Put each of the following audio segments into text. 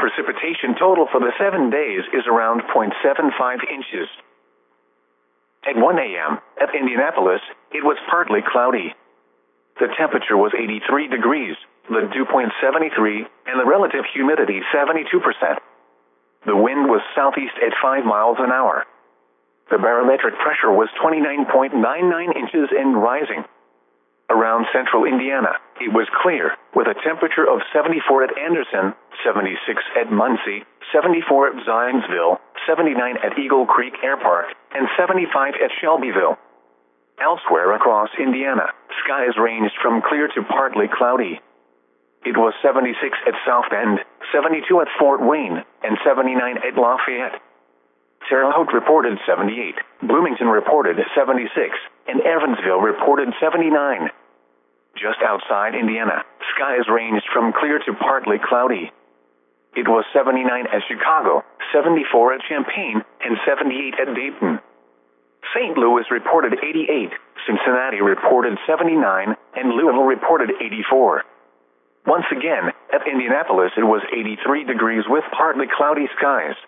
precipitation total for the 7 days is around 0.75 inches. At 1 a.m. at Indianapolis, it was partly cloudy. The temperature was 83 degrees, the dew point 73, and the relative humidity 72%. The wind was southeast at 5 miles an hour. The barometric pressure was 29.99 inches and rising. Around central Indiana, it was clear, with a temperature of 74 at Anderson, 76 at Muncie, 74 at Zionsville, 79 at Eagle Creek Air Park, and 75 at Shelbyville. Elsewhere across Indiana, skies ranged from clear to partly cloudy. It was 76 at South Bend, 72 at Fort Wayne, and 79 at Lafayette. Terre Haute reported 78, Bloomington reported 76, and Evansville reported 79. Just outside Indiana, skies ranged from clear to partly cloudy. It was 79 at Chicago, 74 at Champaign, and 78 at Dayton. St. Louis reported 88, Cincinnati reported 79, and Louisville reported 84. Once again, at Indianapolis it was 83 degrees with partly cloudy skies.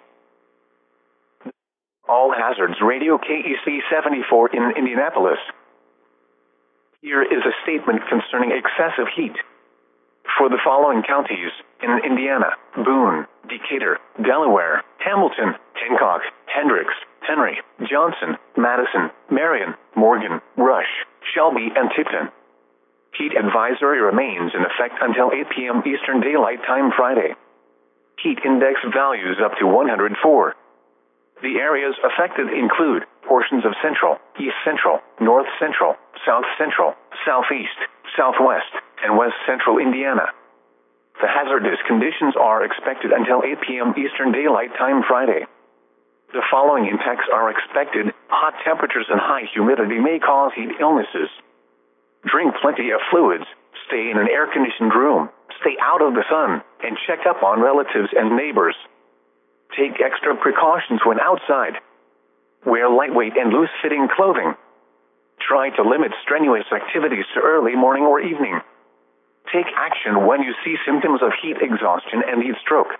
All Hazards Radio KEC 74 in Indianapolis. Here is a statement concerning excessive heat. For the following counties in Indiana: Boone, Decatur, Delaware, Hamilton, Hancock, Hendricks, Henry, Johnson, Madison, Marion, Morgan, Rush, Shelby, and Tipton. Heat advisory remains in effect until 8 p.m. Eastern Daylight Time Friday. Heat index values up to 104. The areas affected include portions of central, east central, north central, south central, southeast, southwest, and west central Indiana. The hazardous conditions are expected until 8 p.m. Eastern Daylight Time Friday. The following impacts are expected. Hot temperatures and high humidity may cause heat illnesses. Drink plenty of fluids, stay in an air-conditioned room, stay out of the sun, and check up on relatives and neighbors. Take extra precautions when outside. Wear lightweight and loose-fitting clothing. Try to limit strenuous activities to early morning or evening. Take action when you see symptoms of heat exhaustion and heat stroke.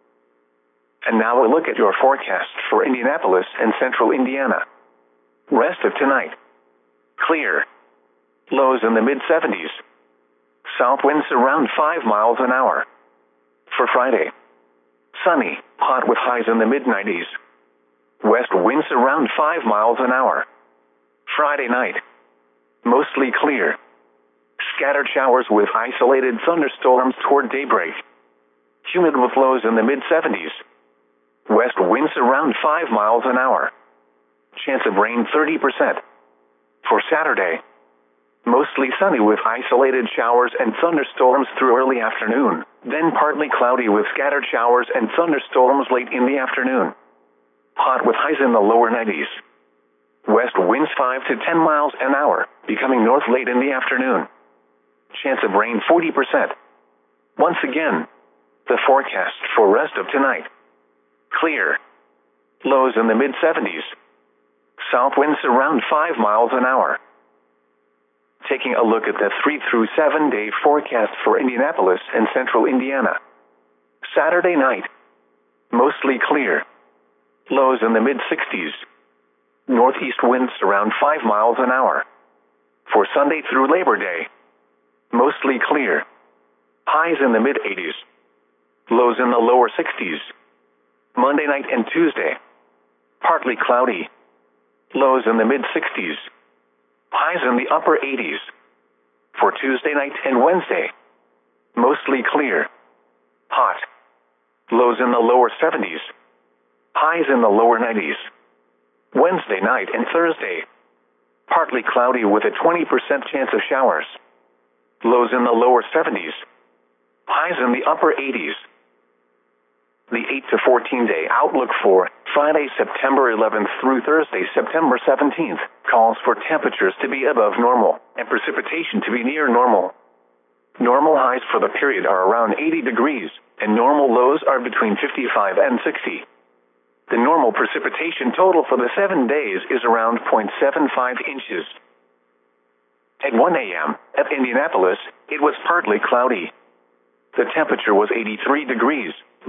And now a look at your forecast for Indianapolis and central Indiana. Rest of tonight. Clear. Lows in the mid-70s. South winds around 5 miles an hour. For Friday. Sunny, hot with highs in the mid-90s. West winds around 5 miles an hour. Friday night. Mostly clear. Scattered showers with isolated thunderstorms toward daybreak. Humid with lows in the mid-70s. West winds around 5 miles an hour. Chance of rain 30%. For Saturday. Mostly sunny with isolated showers and thunderstorms through early afternoon, then partly cloudy with scattered showers and thunderstorms late in the afternoon. Hot with highs in the lower 90s. West winds 5 to 10 miles an hour, becoming north late in the afternoon. Chance of rain 40%. Once again, the forecast for rest of tonight. Clear. Lows in the mid-70s. South winds around 5 miles an hour. Taking a look at the 3 through 7 day forecast for Indianapolis and central Indiana. Saturday night. Mostly clear. Lows in the mid-60s. Northeast winds around 5 miles an hour. For Sunday through Labor Day. Mostly clear. Highs in the mid-80s. Lows in the lower 60s. Monday night and Tuesday. Partly cloudy. Lows in the mid-60s. Highs in the upper 80s. For Tuesday night and Wednesday. Mostly clear. Hot. Lows in the lower 70s. Highs in the lower 90s. Wednesday night and Thursday. Partly cloudy with a 20% chance of showers. Lows in the lower 70s. Highs in the upper 80s. The 8 to 14 day outlook for Friday, September 11th through Thursday, September 17th, calls for temperatures to be above normal and precipitation to be near normal. Normal highs for the period are around 80 degrees, and normal lows are between 55 and 60. The normal precipitation total for the 7 days is around 0.75 inches. At 1 a.m. at Indianapolis, it was partly cloudy. The temperature was 83 degrees.